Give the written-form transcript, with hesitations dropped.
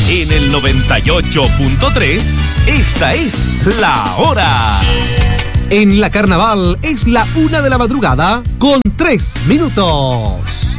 En el 98.3, esta es La Hora. En la Carnaval es la 1 de la madrugada con 3 minutos.